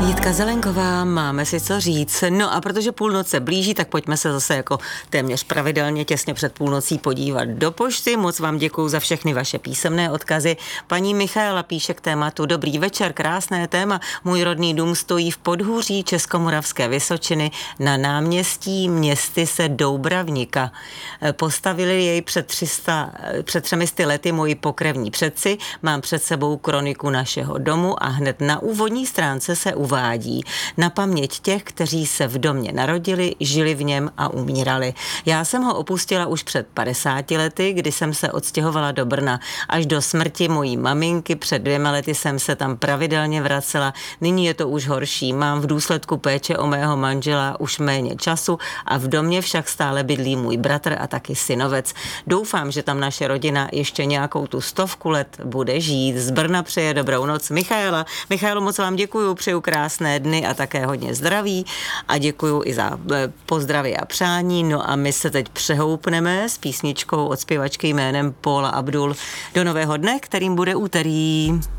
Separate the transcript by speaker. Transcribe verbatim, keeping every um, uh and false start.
Speaker 1: Jitka Zelenková, máme si co říct. No a protože půlnoc se blíží, tak pojďme se zase jako téměř pravidelně těsně před půlnocí podívat do pošty. Moc vám děkuju za všechny vaše písemné odkazy. Paní Michaela píše k tématu: Dobrý večer, krásné téma. Můj rodný dům stojí v podhůří Českomoravské Vysočiny na náměstí Městyse Doubravnika. Postavili jej před, tři sta, před třemi sty lety moji pokrevní předci. Mám před sebou kroniku našeho domu a hned na úvodní stránce se uvádí: na paměť těch, kteří se v domě narodili, žili v něm a umírali. Já jsem ho opustila už před padesáti lety, kdy jsem se odstěhovala do Brna. Až do smrti mojí maminky před dvěma lety jsem se tam pravidelně vracela. Nyní je to už horší. Mám v důsledku péče o mého manžela už méně času a v domě však stále bydlí můj bratr a taky synovec. Doufám, že tam naše rodina ještě nějakou tu stovku let bude žít. Z Brna přeje dobrou noc Michaela. Michaelo, moc vám děkuju, přeju krásné dny a také hodně zdraví a děkuju i za pozdravy a přání. No a my se teď přehoupneme s písničkou od zpěvačky jménem Paula Abdul do nového dne, kterým bude úterý.